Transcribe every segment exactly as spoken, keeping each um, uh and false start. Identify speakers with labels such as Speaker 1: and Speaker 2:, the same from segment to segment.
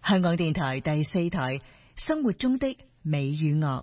Speaker 1: 香港電台第四台生活中的美與樂。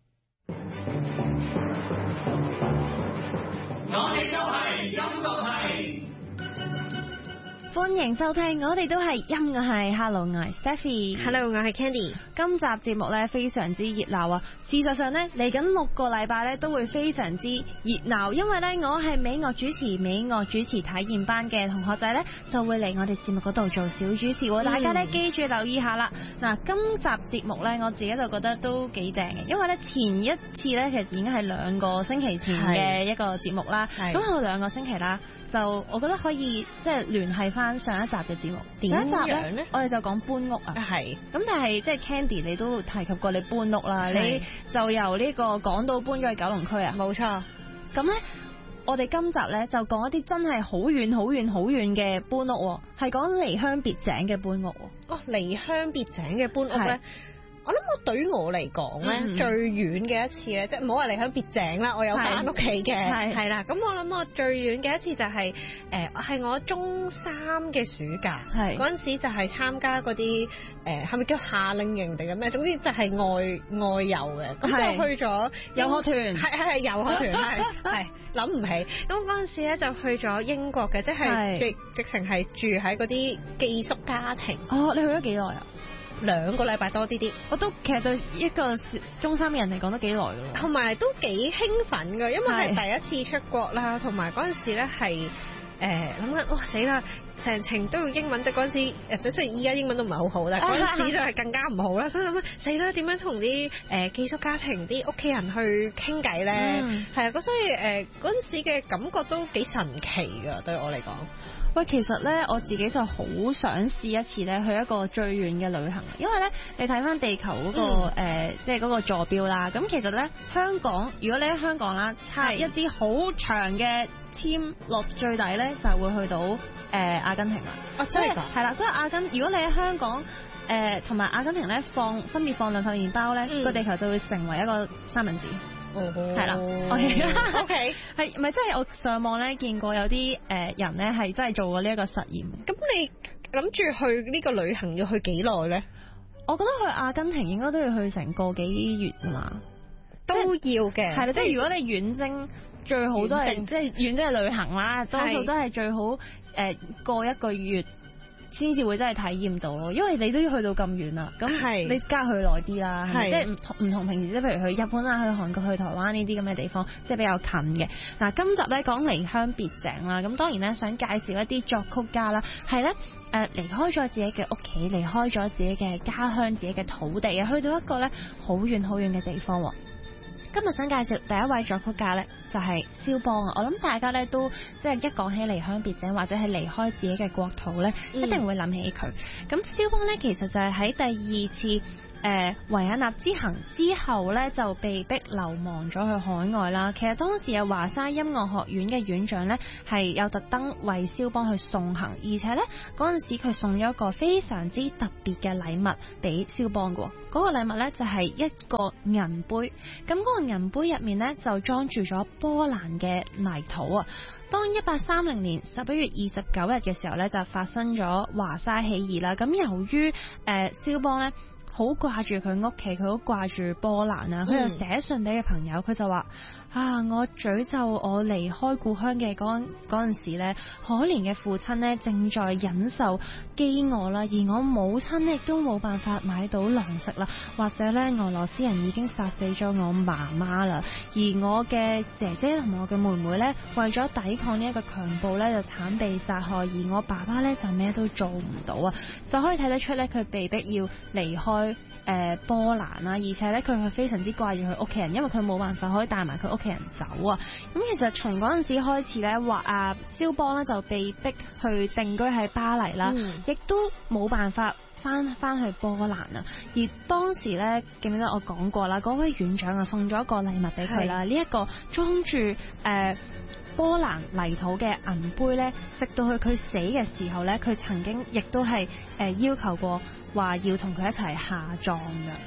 Speaker 2: 我哋都係音樂系。
Speaker 3: 歡迎收聽，我哋都係音樂系。Hello， 我係 Stephy。Hello，
Speaker 4: 我係 Candy。
Speaker 3: 今集節目咧非常之熱鬧啊！事實上咧，嚟緊六個禮拜咧都會非常之熱鬧，因為咧我係美樂主持美樂主持體驗班嘅同學仔咧就會嚟我哋節目嗰度做小主持喎。嗯、大家咧記住留意下啦。嗱，今集節目咧我自己就覺得都幾正嘅，因為咧前一次咧其實已經係兩個星期前嘅一個節目啦。咁有兩個星期啦，就我覺得可以即係聯繫翻上一集嘅節目。上一集咧，我哋就講搬屋啊。係。咁但係即係 Candy 你都提及過你搬屋啦，你就由呢個港島搬咗去九龍區啊。冇錯。咁咧，我哋今集咧就講一啲真係好遠、好遠、好遠嘅搬屋，係講離鄉別井嘅搬屋。
Speaker 4: 哦，離鄉別井嘅搬屋咧。我諗我對於我嚟講咧，嗯、最遠嘅一次咧，即係唔好話離鄉別井啦，我有返屋企嘅，係啦。咁我諗我最遠嘅一次就係、是、誒，係、呃、我中三嘅暑假，嗰陣時就係參加嗰啲誒，係咪叫夏令營定係咩？總之就係外外遊嘅，咁就去咗遊學團，係係係遊學團，係係諗唔起。咁嗰陣時咧就去咗英國嘅，即係直直情係住喺嗰啲寄宿家庭。哦，你去咗幾耐啊？兩個禮拜多啲啲，我都其實對一個中三嘅人嚟講都幾耐㗎咯，同埋都幾興奮㗎，因為係第一次出國啦，同埋嗰陣時咧係誒諗緊，哇死啦，成程都要英文，即係嗰陣時誒，雖然依家英文都唔係好好，但係嗰陣時就係更加唔好啦。咁諗緊死啦，點樣同啲誒寄宿家庭啲屋企人去傾偈咧？係啊，咁所以誒嗰陣時嘅感覺都幾神奇㗎，對我嚟講。
Speaker 3: 喂，其實咧我自己就好想試一次咧去一個最遠嘅旅行，因為咧你睇翻地球嗰、嗰個誒、嗯呃，即係嗰個坐標啦。咁其實咧香港，如果你喺香港啦，插一支好長嘅籤落最底咧，就會去到誒、呃、阿根廷啦。哦，真係㗎？係啦，所以阿根，如果你喺香港誒同埋阿根廷咧放分別放兩塊麵包咧，個、嗯、地球就會成為一個三文治。哦，係啦，OK，OK，係咪真係我上網咧見過有啲誒人咧係真係做過呢一個實驗？咁
Speaker 4: 你諗住去呢個旅行要去幾耐咧？
Speaker 3: 我覺得去阿根廷應該都要去成個幾月啊嘛，
Speaker 4: 都要嘅。
Speaker 3: 係啦，即係如果你遠征，最好都係即係遠征係旅行啦，多數都係最好誒、呃、過一個月。先至會真係體驗到咯，因為你都要去到咁遠啦，咁你加去耐啲啦，係咪？即係唔同唔同平時，即係譬如去日本啊、去韓國、去台灣呢啲咁嘅地方，即係比較近嘅。嗱，今集咧講離鄉別井啦，咁當然咧想介紹一啲作曲家啦，係咧誒離開咗自己嘅屋企，離開咗自己嘅家鄉、自己嘅土地啊，去到一個咧好遠好遠嘅地方喎。今日想介紹第一位作曲家咧，就係蕭邦啊！我諗大家咧都即係一講起離鄉別井或者係離開自己嘅國土咧，嗯、一定會諗起佢。咁蕭邦咧其實就係喺第二次誒維也納之行之後咧，就被逼流亡咗去海外啦。其實當時嘅華沙音樂學院嘅院長咧係有特登為蕭邦去送行，而且咧嗰陣時佢送咗一個非常之特別嘅禮物俾蕭邦嘅。嗰、那個禮物咧就係一個銀杯，咁嗰個銀杯入面咧就裝住咗波蘭嘅泥土啊。當一八三零年十一月二十九日嘅時候咧，就發生咗華沙起義啦。咁由於誒蕭邦咧好掛住佢屋企，佢好掛住波蘭啊，佢就寫信俾佢朋友，佢就話啊，我詛咒我離開故鄉嘅嗰嗰陣時咧，可憐嘅父親咧正在忍受飢餓啦，而我母親亦都冇辦法買到糧食啦，或者咧俄羅斯人已經殺死咗我媽媽啦，而我嘅姐姐同埋我嘅妹妹咧為咗抵抗呢一個強暴咧就慘被殺害，而我爸爸咧就咩都做唔到啊，就可以睇得出咧佢被逼要離開誒、呃、波蘭啦，而且咧佢係非常之掛住佢屋企人，因為佢冇辦法可以帶埋佢屋企人走啊。咁其實從嗰陣時開始咧，話啊蕭邦咧就被逼去定居喺巴黎啦，亦、嗯、都冇辦法翻翻去波蘭啊。而當時咧記唔記得我講過啦，嗰位院長啊送咗一個禮物俾佢啦，呢一個裝住誒、呃、波蘭泥土嘅銀杯咧，直到去佢死嘅時候咧，佢曾經亦都係誒要求過話要同佢一齊下葬㗎。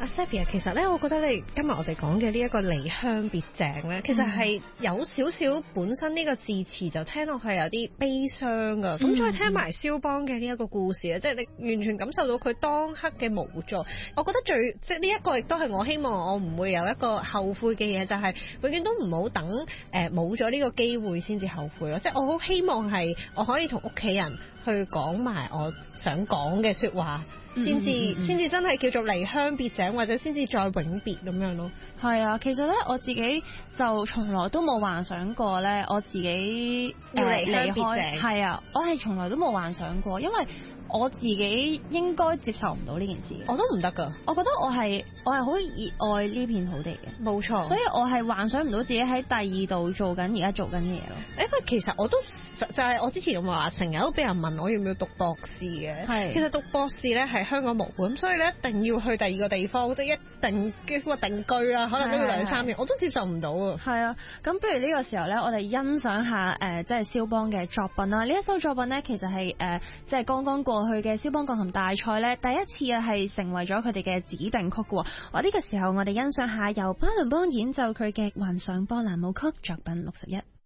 Speaker 4: 阿 Stephy 其實咧，我覺得你今日我哋講嘅呢一個離鄉別井咧，其實係有少少本身呢個字詞就聽落去有啲悲傷噶。咁、嗯、再聽埋蕭邦嘅呢一個故事啊，即係你完全感受到佢當刻嘅無助。我覺得最即係呢一個亦都係我希望我唔會有一個後悔嘅嘢，就係、是、永遠都唔好等誒冇咗呢個機會先至後悔咯。即係我好希望係我可以同屋企人去講埋我想講嘅說話。先至先至真係叫做離鄉別井，或者先至再永別咁樣咯。
Speaker 3: 係啊，其實咧我自己就從來都冇幻想過咧，我自己
Speaker 4: 要離鄉別井。
Speaker 3: 係啊，我係從來都冇幻想過，因為我自己應該接受唔到呢件事。
Speaker 4: 我都唔得噶，我覺得我係
Speaker 3: 我係好熱愛呢片土地嘅，
Speaker 4: 冇錯。
Speaker 3: 所以我係幻想唔到自己喺第二度做緊而家做緊嘅嘢咯。
Speaker 4: 因為其實我都就係、是、我之前咁話，成日都俾人問我要唔要讀博士嘅。係，其實讀博士咧係香港冇咁，所以咧一定要去第二個地方，即係一定嘅乜定居啦，可能都要兩三年，我都接受唔到啊。
Speaker 3: 係啊，咁不如呢個時候咧，我哋欣賞下誒即係蕭邦嘅作品啦。呢一首作品咧，其實係誒即係剛剛過去嘅蕭邦鋼琴大賽咧，第一次啊係成為咗佢哋嘅指定曲嘅。我呢個時候我哋欣賞下由巴倫邦演奏佢嘅《幻想波蘭舞曲》作品六十一。